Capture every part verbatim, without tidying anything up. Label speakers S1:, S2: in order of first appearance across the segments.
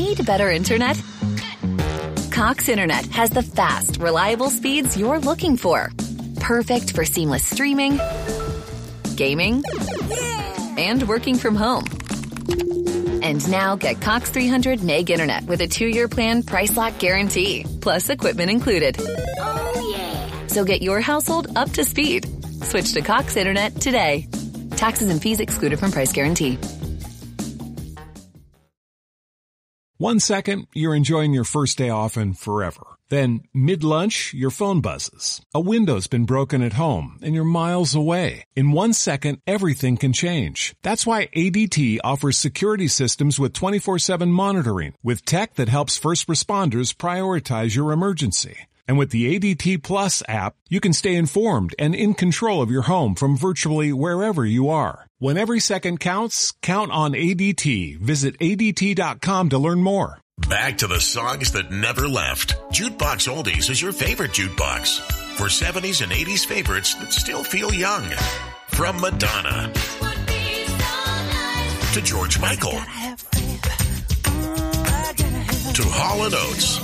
S1: Need better internet? Cox Internet has the fast, reliable speeds you're looking for. Perfect for seamless streaming, gaming, and working from home. And now get Cox three hundred meg internet with a two-year plan price lock guarantee, plus equipment included.
S2: Oh, yeah.
S1: So get your household up to speed. Switch to Cox Internet today. Taxes and fees excluded from price guarantee.
S3: One second, you're enjoying your first day off and forever. Then, mid-lunch, your phone buzzes. A window's been broken at home, and you're miles away. In one second, everything can change. That's why A D T offers security systems with twenty-four seven monitoring, with tech that helps first responders prioritize your emergency. And with the A D T Plus app, you can stay informed and in control of your home from virtually wherever you are. When every second counts, count on A D T. Visit A D T dot com to learn more.
S4: Back to the songs that never left. Jukebox Oldies is your favorite jukebox. For seventies and eighties favorites that still feel young. From Madonna to George Michael to Hall and Oates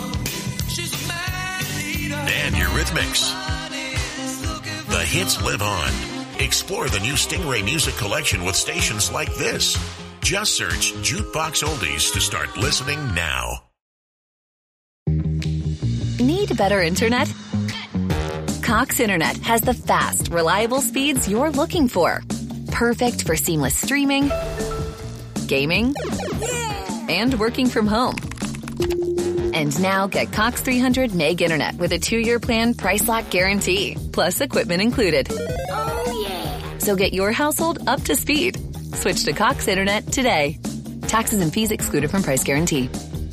S4: and Eurythmics. The hits live on. Explore the new Stingray Music Collection with stations like this. Just search Jukebox Oldies to start listening now.
S1: Need better internet? Cox Internet has the fast, reliable speeds you're looking for. Perfect for seamless streaming, gaming, and working from home. And now get Cox three hundred meg internet with a two-year plan price lock guarantee, plus equipment included.
S2: Oh, yeah.
S1: So get your household up to speed. Switch to Cox Internet today. Taxes and fees excluded from price guarantee.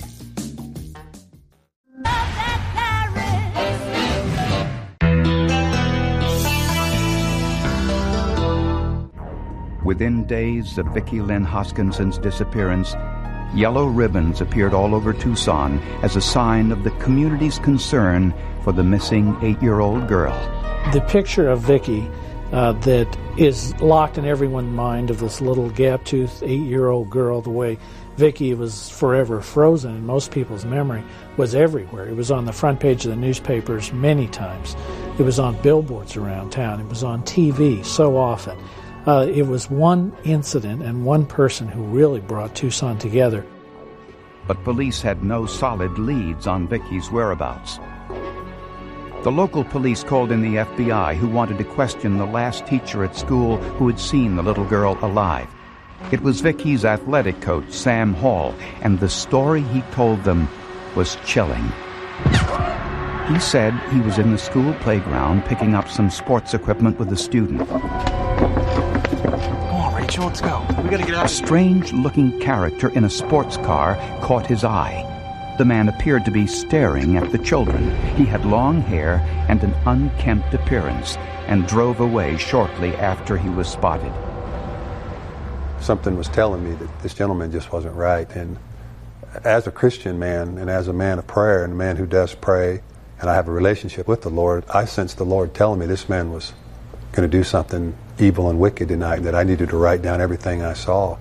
S5: Within days of Vicki Lynn Hoskinson's disappearance, yellow ribbons appeared all over Tucson as a sign of the community's concern for the missing eight-year-old girl.
S6: The picture of Vicki uh, that is locked in everyone's mind of this little gap-toothed eight-year-old girl, the way Vicki was forever frozen in most people's memory, was everywhere. It was on the front page of the newspapers many times. It was on billboards around town. It was on T V so often. Uh, it was one incident and one person who really brought Tucson together.
S5: But police had no solid leads on Vicki's whereabouts. The local police called in the F B I, who wanted to question the last teacher at school who had seen the little girl alive. It was Vicki's athletic coach, Sam Hall, and the story he told them was chilling. He said he was in the school playground picking up some sports equipment with a student.
S7: Come on, Rachel, let's go. We gotta get out.
S5: A strange-looking character in a sports car caught his eye. The man appeared to be staring at the children. He had long hair and an unkempt appearance, and drove away shortly after he was spotted.
S8: Something was telling me that this gentleman just wasn't right. And as a Christian man, and as a man of prayer, and a man who does pray, and I have a relationship with the Lord, I sensed the Lord telling me this man was going to do something evil and wicked tonight, that I needed to write down everything I saw.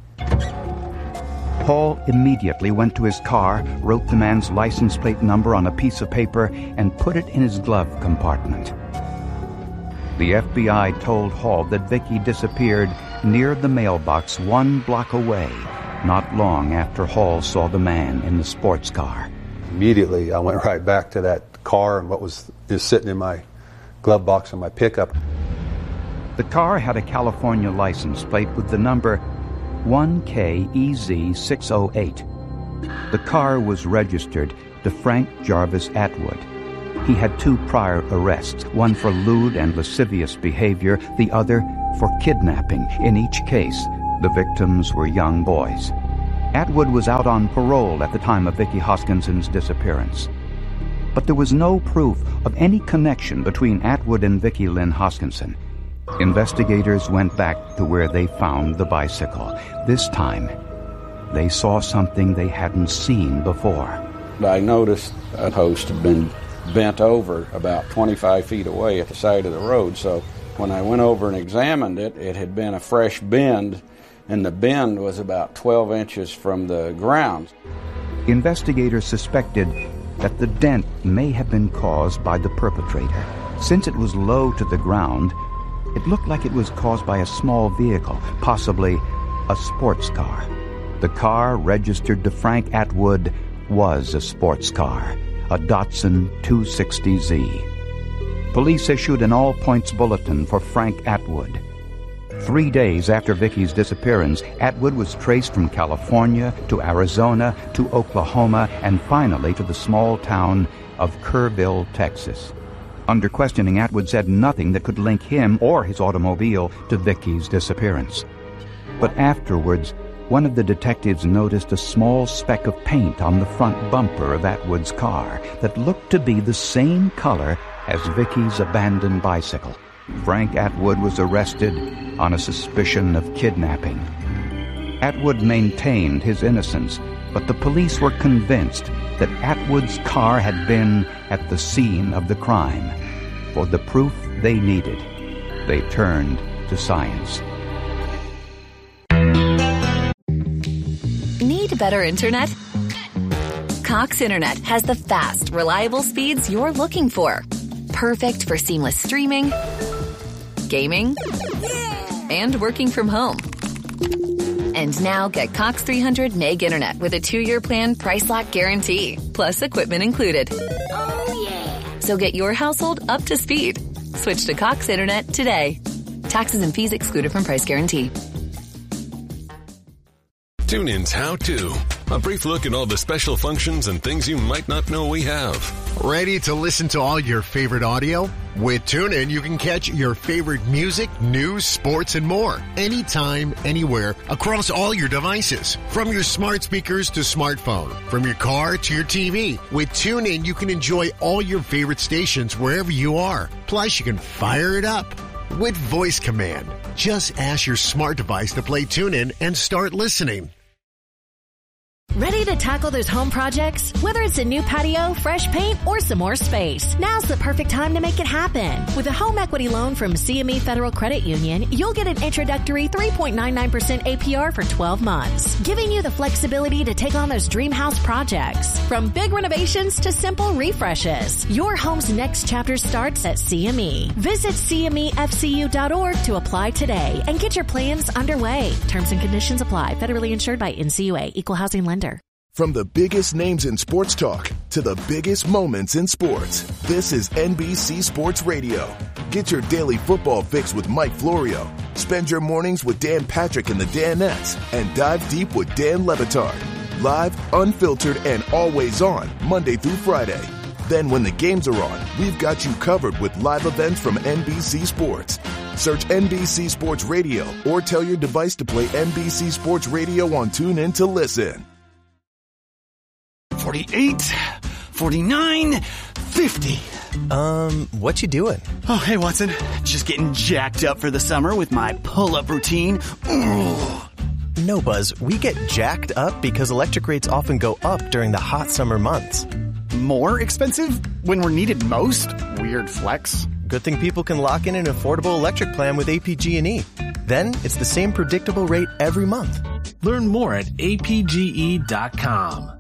S5: Paul immediately went to his car, wrote the man's license plate number on a piece of paper, and put it in his glove compartment. The F B I told Hall that Vicki disappeared near the mailbox one block away, not long after Hall saw the man in the sports car.
S8: Immediately, I went right back to that car and what was just sitting in my glove box in my pickup.
S5: The car had a California license plate with the number one K E Z six oh eight. The car was registered to Frank Jarvis Atwood. He had two prior arrests, one for lewd and lascivious behavior, the other for kidnapping. In each case, the victims were young boys. Atwood was out on parole at the time of Vicki Hoskinson's disappearance. But there was no proof of any connection between Atwood and Vicki Lynn Hoskinson. Investigators went back to where they found the bicycle. This time, they saw something they hadn't seen before.
S9: I noticed a post had been bent over about twenty-five feet away at the side of the road, so when I went over and examined it, it had been a fresh bend, and the bend was about twelve inches from the ground.
S5: Investigators suspected that the dent may have been caused by the perpetrator. Since it was low to the ground, it looked like it was caused by a small vehicle, possibly a sports car. The car registered to Frank Atwood was a sports car, a Datsun two sixty Z. Police issued an all-points bulletin for Frank Atwood. Three days after Vicky's disappearance, Atwood was traced from California to Arizona to Oklahoma and finally to the small town of Kerrville, Texas. Under questioning, Atwood said nothing that could link him or his automobile to Vicky's disappearance. But afterwards, one of the detectives noticed a small speck of paint on the front bumper of Atwood's car that looked to be the same color as Vicky's abandoned bicycle. Frank Atwood was arrested on a suspicion of kidnapping. Atwood maintained his innocence, but the police were convinced that Atwood's car had been at the scene of the crime. For the proof they needed, they turned to science.
S1: Need better internet? Cox Internet has the fast, reliable speeds you're looking for. Perfect for seamless streaming, gaming, and working from home. And now get Cox three hundred meg internet with a two-year plan price lock guarantee, plus equipment included.
S2: Oh, yeah.
S1: So get your household up to speed. Switch to Cox Internet today. Taxes and fees excluded from price guarantee.
S7: TuneIn's How To. A brief look at all the special functions and things you might not know we have.
S10: Ready to listen to all your favorite audio? With TuneIn, you can catch your favorite music, news, sports, and more. Anytime, anywhere, across all your devices. From your smart speakers to smartphone. From your car to your T V. With TuneIn, you can enjoy all your favorite stations wherever you are. Plus, you can fire it up with voice command. Just ask your smart device to play TuneIn and start listening.
S11: Ready to tackle those home projects? Whether it's a new patio, fresh paint, or some more space, now's the perfect time to make it happen. With a home equity loan from C M E Federal Credit Union, you'll get an introductory three point nine nine percent A P R for twelve months, giving you the flexibility to take on those dream house projects. From big renovations to simple refreshes, your home's next chapter starts at C M E. Visit C M E F C U dot org to apply today and get your plans underway. Terms and conditions apply. Federally insured by N C U A. Equal housing lender.
S12: From the biggest names in sports talk to the biggest moments in sports, this is N B C Sports Radio. Get your daily football fix with Mike Florio. Spend your mornings with Dan Patrick and the Danettes, and dive deep with Dan Le Batard. Live, unfiltered, and always on, Monday through Friday. Then when the games are on, we've got you covered with live events from N B C Sports. Search N B C Sports Radio or tell your device to play N B C Sports Radio on TuneIn to listen.
S13: forty-eight, forty-nine, fifty.
S14: Um, what you doing?
S13: Oh, hey, Watson. Just getting jacked up for the summer with my pull-up routine. Ooh.
S14: No, Buzz. We get jacked up because electric rates often go up during the hot summer months.
S13: More expensive when we're needed most? Weird flex.
S14: Good thing people can lock in an affordable electric plan with A P G and E. Then it's the same predictable rate every month.
S15: Learn more at A P G E dot com.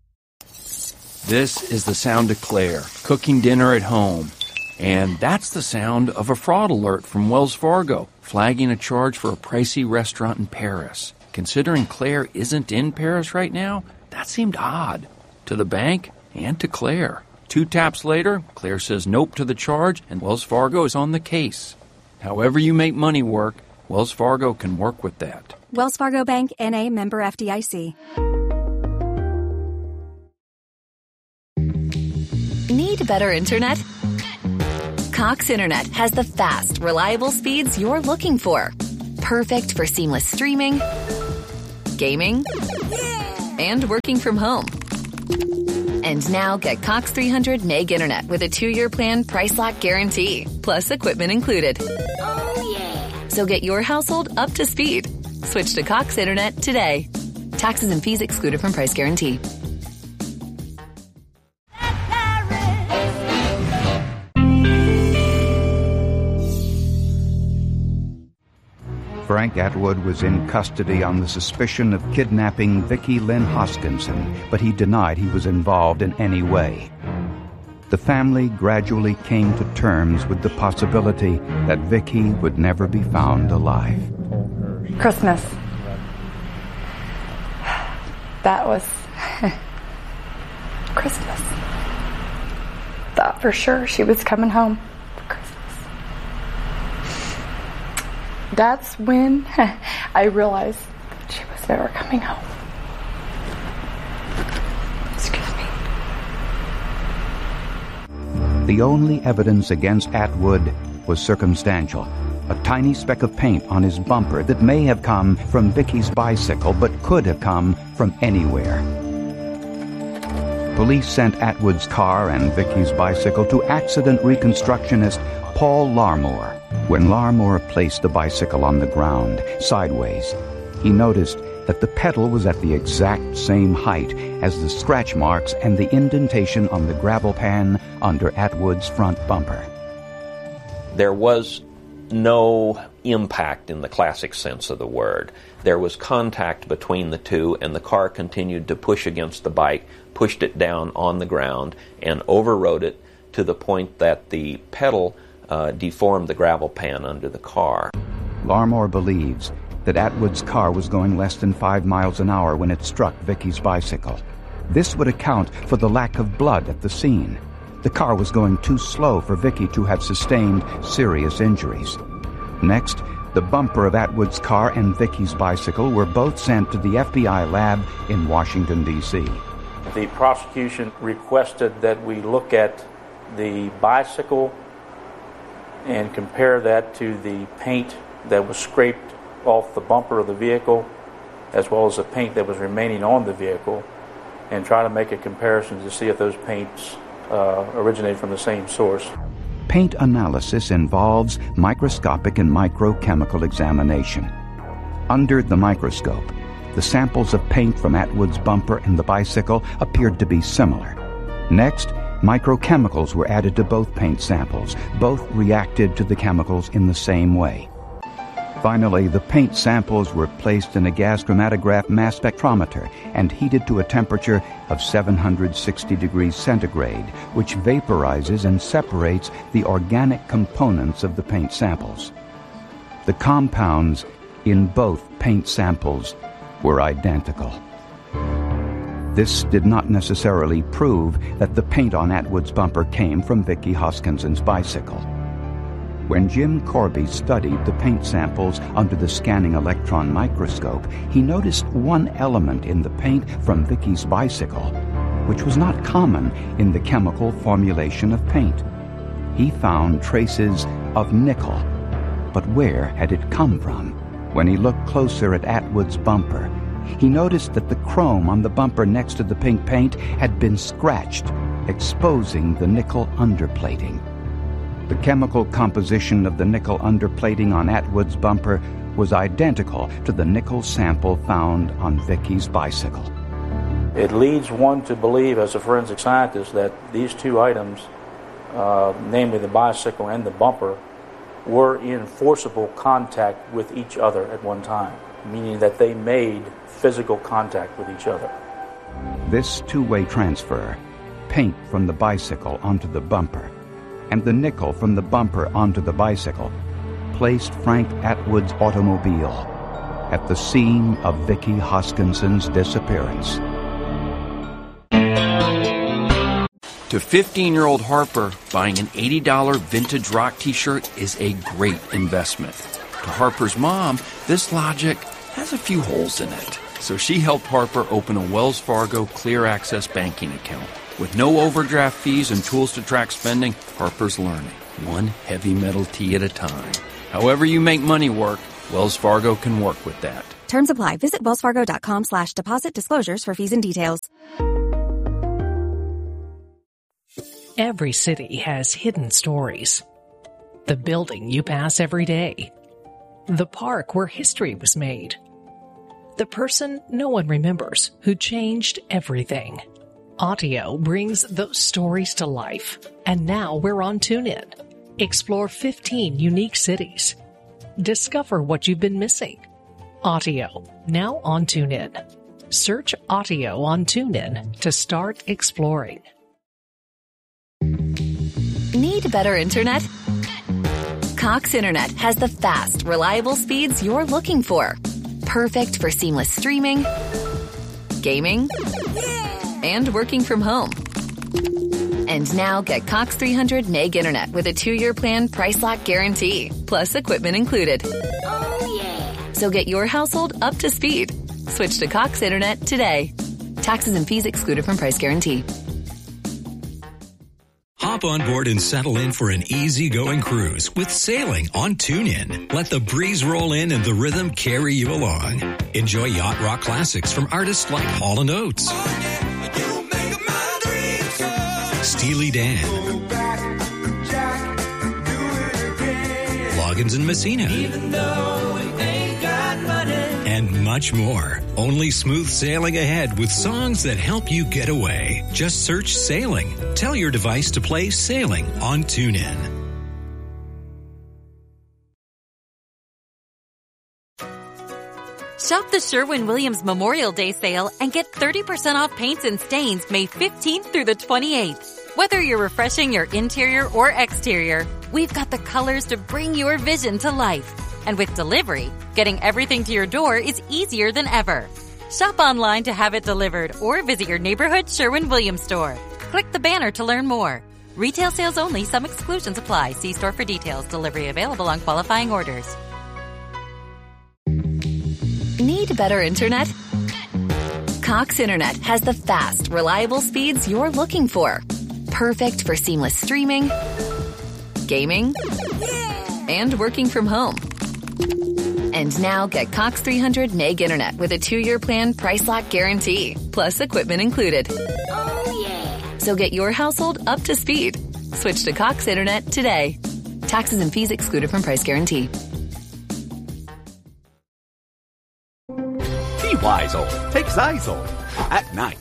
S16: This is the sound of Claire, cooking dinner at home. And that's the sound of a fraud alert from Wells Fargo, flagging a charge for a pricey restaurant in Paris. Considering Claire isn't in Paris right now, that seemed odd. To the bank and to Claire. Two taps later, Claire says nope to the charge, and Wells Fargo is on the case. However you make money work, Wells Fargo can work with that.
S17: Wells Fargo Bank, N A, member F D I C.
S1: Need better internet? Cox Internet has the fast, reliable speeds you're looking for. Perfect for seamless streaming, gaming, and working from home. And now get Cox three hundred meg internet with a two-year plan price lock guarantee, plus equipment included.
S2: Oh, yeah.
S1: So get your household up to speed. Switch to Cox Internet today. Taxes and fees excluded from price guarantee.
S5: Frank Atwood was in custody on the suspicion of kidnapping Vicki Lynn Hoskinson, but he denied he was involved in any way. The family gradually came to terms with the possibility that Vicki would never be found alive.
S18: Christmas. That was Christmas. Thought for sure she was coming home for Christmas. That's when I realized that she was never coming home. Excuse me.
S5: The only evidence against Atwood was circumstantial. A tiny speck of paint on his bumper that may have come from Vicki's bicycle but could have come from anywhere. Police sent Atwood's car and Vicki's bicycle to accident reconstructionist Paul Larmore. When Larmore placed the bicycle on the ground, sideways, he noticed that the pedal was at the exact same height as the scratch marks and the indentation on the gravel pan under Atwood's front bumper.
S19: There was no impact in the classic sense of the word. There was contact between the two, and the car continued to push against the bike, pushed it down on the ground, and overrode it to the point that the pedal uh, deformed the gravel pan under the car.
S5: Larmore believes that Atwood's car was going less than five miles an hour when it struck Vicki's bicycle. This would account for the lack of blood at the scene. The car was going too slow for Vicki to have sustained serious injuries. Next, the bumper of Atwood's car and Vicki's bicycle were both sent to the F B I lab in Washington, D C
S20: The prosecution requested that we look at the bicycle and compare that to the paint that was scraped off the bumper of the vehicle, as well as the paint that was remaining on the vehicle, and try to make a comparison to see if those paints uh, originate from the same source.
S5: Paint analysis involves microscopic and microchemical examination. Under the microscope, the samples of paint from Atwood's bumper and the bicycle appeared to be similar. Next, microchemicals were added to both paint samples. Both reacted to the chemicals in the same way. Finally, the paint samples were placed in a gas chromatograph mass spectrometer and heated to a temperature of seven hundred sixty degrees centigrade, which vaporizes and separates the organic components of the paint samples. The compounds in both paint samples were identical. This did not necessarily prove that the paint on Atwood's bumper came from Vicki Hoskinson's bicycle. When Jim Corby studied the paint samples under the scanning electron microscope, he noticed one element in the paint from Vicki's bicycle, which was not common in the chemical formulation of paint. He found traces of nickel, but where had it come from? When he looked closer at Atwood's bumper, he noticed that the chrome on the bumper next to the pink paint had been scratched, exposing the nickel underplating. The chemical composition of the nickel underplating on Atwood's bumper was identical to the nickel sample found on Vicki's bicycle.
S20: It leads one to believe, as a forensic scientist, that these two items, uh, namely the bicycle and the bumper, were in forcible contact with each other at one time, meaning that they made physical contact with each other.
S5: This two-way transfer, paint from the bicycle onto the bumper, and the nickel from the bumper onto the bicycle, placed Frank Atwood's automobile at the scene of Vicki Hoskinson's disappearance.
S16: To fifteen-year-old Harper, buying an eighty dollars vintage rock t-shirt is a great investment. To Harper's mom, this logic has a few holes in it. So she helped Harper open a Wells Fargo Clear Access banking account. With no overdraft fees and tools to track spending, Harper's learning, one heavy metal tee at a time. However you make money work, Wells Fargo can work with that.
S17: Terms apply. Visit wellsfargo.com slash deposit disclosures for fees and details.
S21: Every city has hidden stories. The building you pass every day. The park where history was made. The person no one remembers who changed everything. Audio brings those stories to life, and now we're on TuneIn. Explore fifteen unique cities. Discover what you've been missing. Audio, now on TuneIn. Search Audio on TuneIn to start exploring.
S1: Need better internet? Cox Internet has the fast, reliable speeds you're looking for. Perfect for seamless streaming, gaming, and working from home. And now get Cox three hundred meg internet with a two-year plan price lock guarantee, plus equipment included.
S2: Oh, yeah.
S1: So get your household up to speed. Switch to Cox Internet today. Taxes and fees excluded from price guarantee.
S3: Hop on board and settle in for an easy-going cruise with sailing on TuneIn. Let the breeze roll in and the rhythm carry you along. Enjoy yacht rock classics from artists like Hall and Oates, Steely Dan, Loggins and Messina, and much more. Only smooth sailing ahead with songs that help you get away. Just search Sailing. Tell your device to play Sailing on TuneIn.
S22: Shop the Sherwin-Williams Memorial Day sale and get thirty percent off paints and stains May fifteenth through the twenty-eighth. Whether you're refreshing your interior or exterior, we've got the colors to bring your vision to life. And with delivery, getting everything to your door is easier than ever. Shop online to have it delivered or visit your neighborhood Sherwin-Williams store. Click the banner to learn more. Retail sales only. Some exclusions apply. See store for details. Delivery available on qualifying orders.
S1: Need better internet? Cox Internet has the fast, reliable speeds you're looking for. Perfect for seamless streaming, gaming, and working from home. And now get Cox three hundred meg internet with a two-year plan price lock guarantee, plus equipment included.
S2: Oh, yeah.
S1: So get your household up to speed. Switch to Cox Internet today. Taxes and fees excluded from price guarantee.
S23: Be wise, old. Take Zyzol. At night.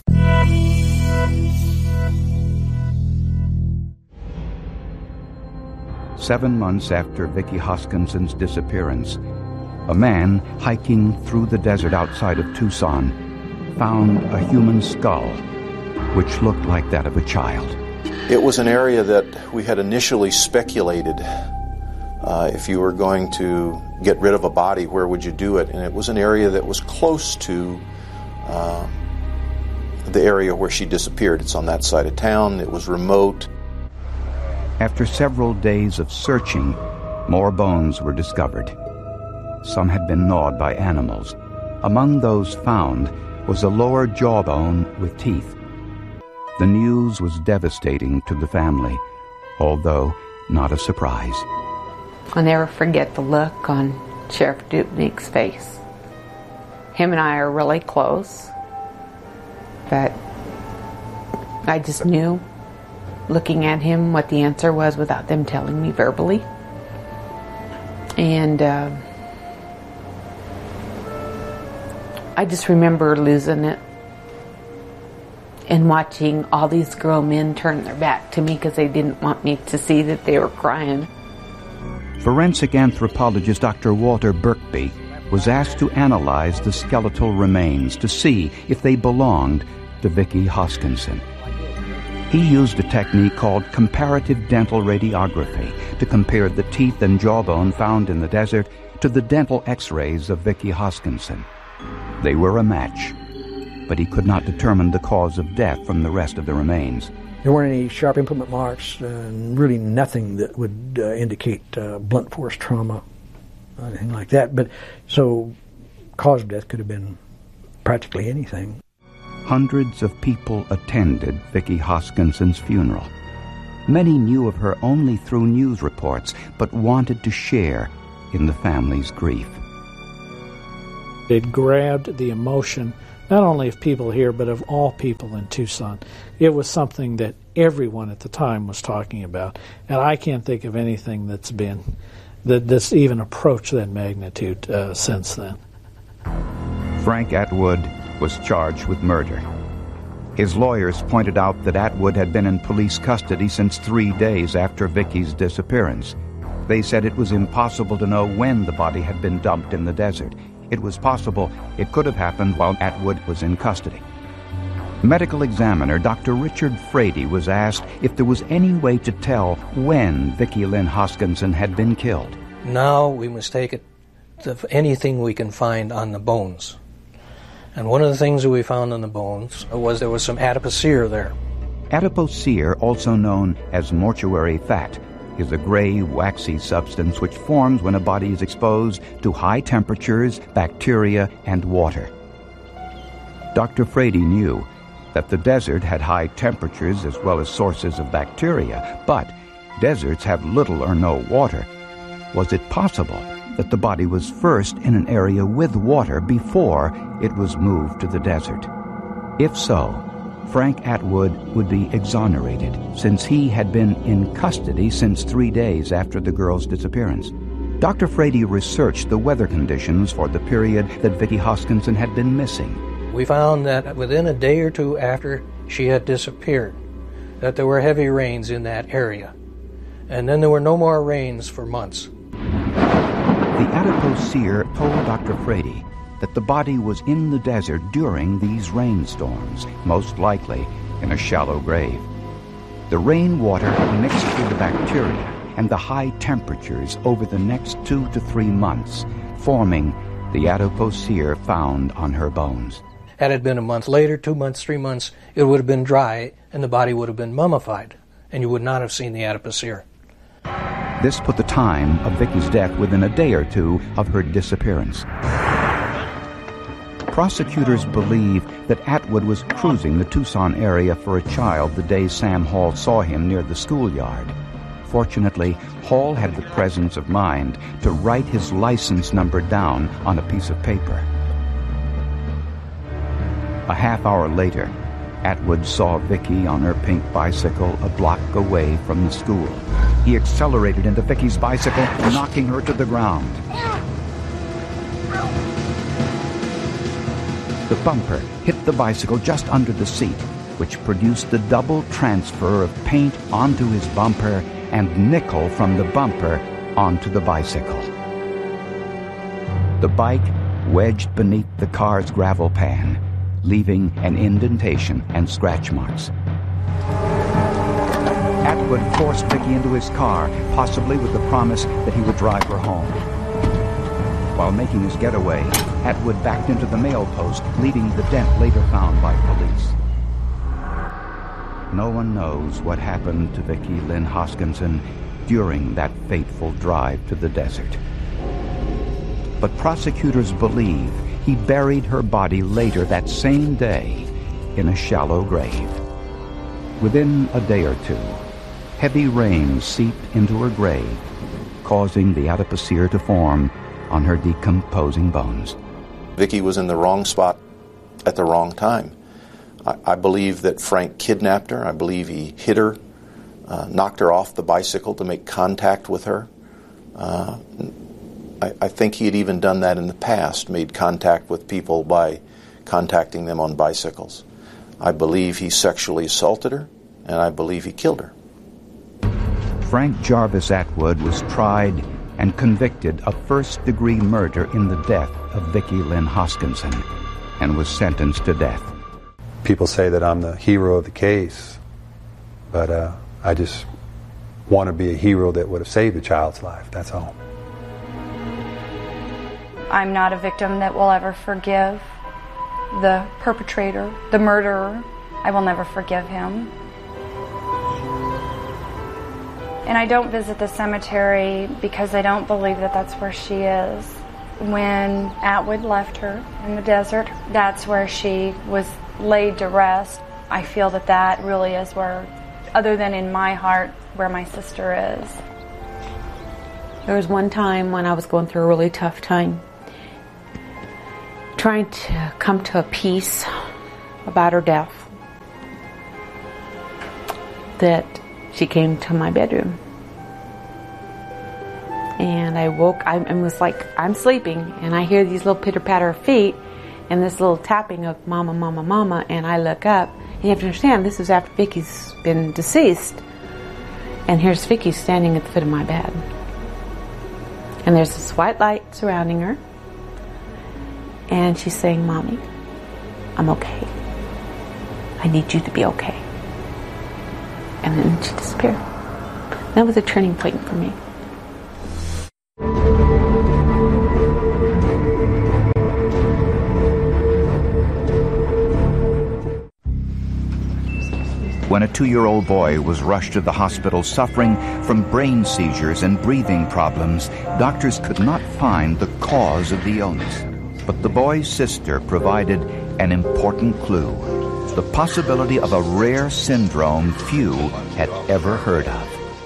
S5: Seven months after Vicky Hoskinson's disappearance, a man hiking through the desert outside of Tucson found a human skull, which looked like that of a child.
S24: It was an area that we had initially speculated uh, if you were going to get rid of a body, where would you do it? And it was an area that was close to uh, the area where she disappeared. It's on that side of town. It was remote.
S5: After several days of searching, more bones were discovered. Some had been gnawed by animals. Among those found was a lower jawbone with teeth. The news was devastating to the family, although not a surprise.
S25: I'll never forget the look on Sheriff Dupnick's face. Him and I are really close, but I just knew, looking at him, what the answer was without them telling me verbally. And uh, I just remember losing it and watching all these grown men turn their back to me because they didn't want me to see that they were crying.
S5: Forensic anthropologist Doctor Walter Birkby was asked to analyze the skeletal remains to see if they belonged to Vicky Hoskinson. He used a technique called comparative dental radiography to compare the teeth and jawbone found in the desert to the dental x-rays of Vicky Hoskinson. They were a match, but he could not determine the cause of death from the rest of the remains.
S26: There weren't any sharp implement marks, uh, really nothing that would uh, indicate uh, blunt force trauma, anything like that. But so, cause of death could have been practically anything.
S5: Hundreds of people attended Vicky Hoskinson's funeral. Many knew of her only through news reports, but wanted to share in the family's grief.
S6: It grabbed the emotion, not only of people here, but of all people in Tucson. It was something that everyone at the time was talking about, and I can't think of anything that's been, that that's even approached that magnitude uh, since then.
S5: Frank Atwood was charged with murder. His lawyers pointed out that Atwood had been in police custody since three days after Vicky's disappearance. They said it was impossible to know when the body had been dumped in the desert. It was possible it could have happened while Atwood was in custody. Medical examiner Doctor Richard Frady was asked if there was any way to tell when Vicki Lynn Hoskinson had been killed.
S4: Now we must take it to anything we can find on the bones. And one of the things that we found on the bones was there was some adipocere there.
S5: Adipocere, also known as mortuary fat, is a gray, waxy substance which forms when a body is exposed to high temperatures, bacteria, and water. Doctor Frady knew that the desert had high temperatures as well as sources of bacteria, but deserts have little or no water. Was it possible that the body was first in an area with water before it was moved to the desert? If so, Frank Atwood would be exonerated, since he had been in custody since three days after the girl's disappearance. Doctor Frady researched the weather conditions for the period that Vicki Hoskinson had been missing.
S4: We found that within a day or two after she had disappeared, that there were heavy rains in that area. And then there were no more rains for months.
S5: The adipocere told Doctor Frady that the body was in the desert during these rainstorms, most likely in a shallow grave. The rainwater mixed with the bacteria and the high temperatures over the next two to three months, forming the adipocere found on her bones.
S4: Had it been a month later, two months, three months, it would have been dry and the body would have been mummified, and you would not have seen the adipocere.
S5: This put the time of Vicki's death within a day or two of her disappearance. Prosecutors believe that Atwood was cruising the Tucson area for a child the day Sam Hall saw him near the schoolyard. Fortunately, Hall had the presence of mind to write his license number down on a piece of paper. A half hour later, Atwood saw Vicki on her pink bicycle a block away from the school. He accelerated into Vicki's bicycle, knocking her to the ground. The bumper hit the bicycle just under the seat, which produced the double transfer of paint onto his bumper and nickel from the bumper onto the bicycle. The bike wedged beneath the car's gravel pan, leaving an indentation and scratch marks. Atwood forced Vicki into his car, possibly with the promise that he would drive her home. While making his getaway, Atwood backed into the mail post, leaving the dent later found by police. No one knows what happened to Vicki Lynn Hoskinson during that fateful drive to the desert. But prosecutors believe he buried her body later that same day in a shallow grave. Within a day or two, heavy rain seeped into her grave, causing the adipocere to form on her decomposing bones.
S24: Vicki was in the wrong spot at the wrong time. I, I believe that Frank kidnapped her. I believe he hit her, uh, knocked her off the bicycle to make contact with her. Uh, I, I think he had even done that in the past, made contact with people by contacting them on bicycles. I believe he sexually assaulted her, and I believe he killed her.
S5: Frank Jarvis Atwood was tried and convicted of first-degree murder in the death of Vicki Lynn Hoskinson and was sentenced to death.
S7: People say that I'm the hero of the case, but uh, I just want to be a hero that would have saved a child's life, that's all.
S18: I'm not a victim that will ever forgive the perpetrator, the murderer. I will never forgive him. And I don't visit the cemetery because I don't believe that that's where she is. When Atwood left her in the desert, that's where she was laid to rest. I feel that that really is where, other than in my heart, where my sister is.
S25: There was one time when I was going through a really tough time, trying to come to a peace about her death, that she came to my bedroom. And I woke, I, I was like, I'm sleeping, and I hear these little pitter-patter of feet, and this little tapping of mama, mama, mama, and I look up, and you have to understand, this is after Vicki's been deceased, and here's Vicki standing at the foot of my bed. And there's this white light surrounding her. And she's saying, Mommy, I'm okay. I need you to be okay. And then she disappeared. That was a turning point for me.
S5: When a two-year-old boy was rushed to the hospital suffering from brain seizures and breathing problems, doctors could not find the cause of the illness. But the boy's sister provided an important clue: the possibility of a rare syndrome few had ever heard of.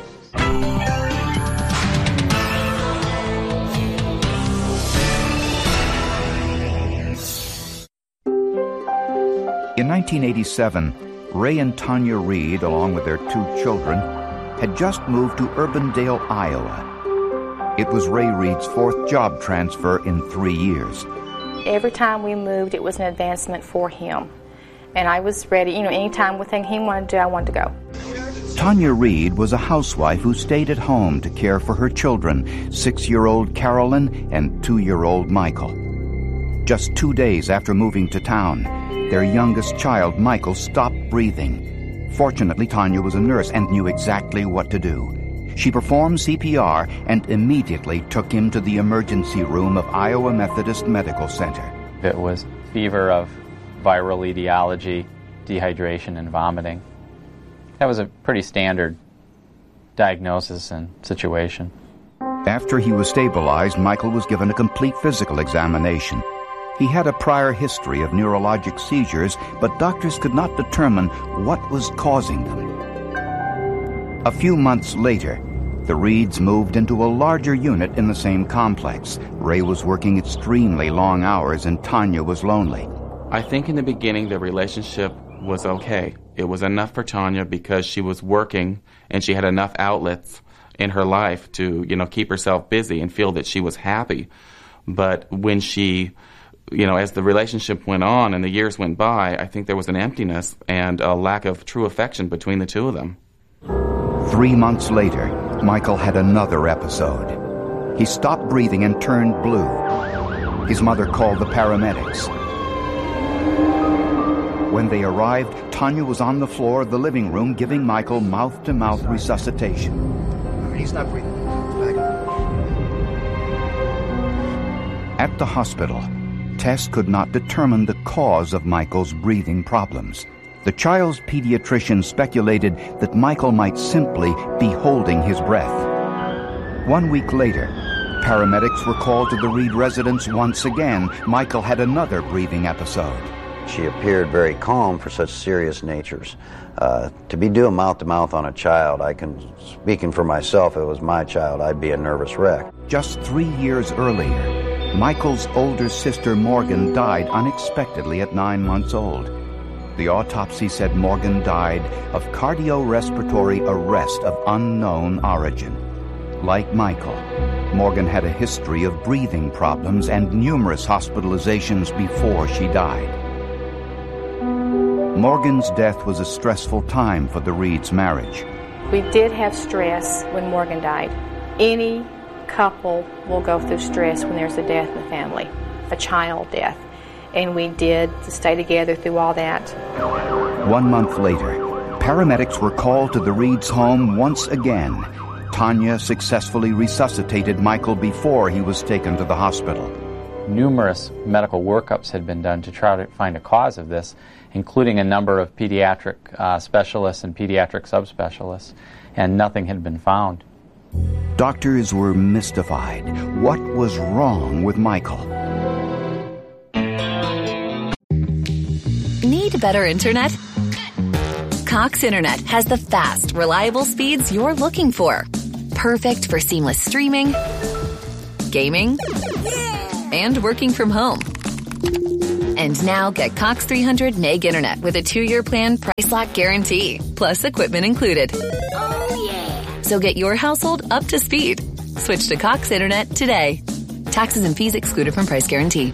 S5: In nineteen eighty-seven, Ray and Tanya Reed, along with their two children, had just moved to Urbandale, Iowa. It was Ray Reed's fourth job transfer in three years.
S8: Every time we moved, it was an advancement for him. And I was ready, you know, anytime with anything he wanted to do, I wanted to go.
S5: Tanya Reed was a housewife who stayed at home to care for her children, six-year-old Carolyn and two-year-old Michael. Just two days after moving to town, their youngest child, Michael, stopped breathing. Fortunately, Tanya was a nurse and knew exactly what to do. She performed C P R and immediately took him to the emergency room of Iowa Methodist Medical Center.
S9: It was fever of viral etiology, dehydration, and vomiting. That was a pretty standard diagnosis and situation.
S5: After he was stabilized, Michael was given a complete physical examination. He had a prior history of neurologic seizures, but doctors could not determine what was causing them. A few months later, the Reeds moved into a larger unit in the same complex. Ray was working extremely long hours and Tanya was lonely.
S10: I think in the beginning the relationship was okay. It was enough for Tanya because she was working and she had enough outlets in her life to, you know, keep herself busy and feel that she was happy. But when she, you know, as the relationship went on and the years went by, I think there was an emptiness and a lack of true affection between the two of them.
S5: Three months later, Michael had another episode. He stopped breathing and turned blue. His mother called the paramedics. When they arrived, Tanya was on the floor of the living room giving Michael mouth-to-mouth resuscitation.
S11: He's not breathing.
S5: At the hospital, tests could not determine the cause of Michael's breathing problems. The child's pediatrician speculated that Michael might simply be holding his breath. One week later, paramedics were called to the Reed residence once again. Michael had another breathing episode.
S12: She appeared very calm for such serious natures. Uh, to be doing mouth-to-mouth on a child, I can, speaking for myself, if it was my child, I'd be a nervous wreck.
S5: Just three years earlier, Michael's older sister Morgan died unexpectedly at nine months old. The autopsy said Morgan died of cardiorespiratory arrest of unknown origin. Like Michael, Morgan had a history of breathing problems and numerous hospitalizations before she died. Morgan's death was a stressful time for the Reeds' marriage.
S8: We did have stress when Morgan died. Any couple will go through stress when there's a death in the family, a child death. And we did stay together through all that.
S5: One month later, paramedics were called to the Reeds' home once again. Tanya successfully resuscitated Michael before he was taken to the hospital.
S9: Numerous medical workups had been done to try to find a cause of this, including a number of pediatric uh, specialists and pediatric subspecialists, and nothing had been found.
S5: Doctors were mystified. What was wrong with Michael?
S1: Need better internet? Cox Internet has the fast, reliable speeds you're looking for. Perfect for seamless streaming, gaming, and working from home. And now get Cox three hundred meg internet with a two-year plan price lock guarantee, plus equipment included.
S2: Oh, yeah.
S1: So get your household up to speed. Switch to Cox Internet today. Taxes and fees excluded from price guarantee.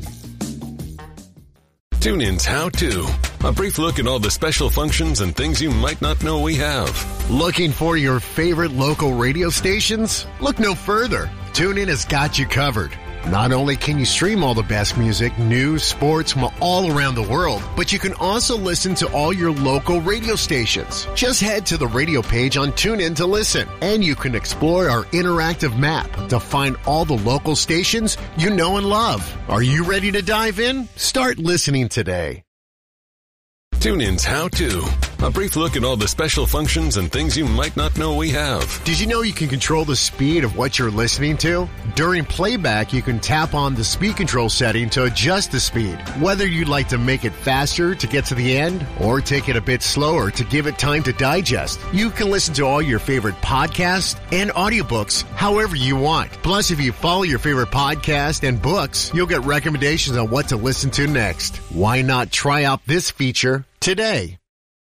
S13: TuneIn's How To. A brief look at all the special functions and things you might not know we have.
S27: Looking for your favorite local radio stations? Look no further.
S11: TuneIn has got you covered. Not only can you stream all the best music, news, sports from all around the world, but you can also listen to all your local radio stations. Just head to the radio page on TuneIn to listen, and you can explore our interactive map to find all the local stations you know and love. Are you ready to dive in? Start listening today.
S13: TuneIn's How To. A brief look at all the special functions and things you might not know we have.
S11: Did you know you can control the speed of what you're listening to? During playback, you can tap on the speed control setting to adjust the speed. Whether you'd like to make it faster to get to the end or take it a bit slower to give it time to digest, you can listen to all your favorite podcasts and audiobooks however you want. Plus, if you follow your favorite podcast and books, you'll get recommendations on what to listen to next. Why not try out this feature today?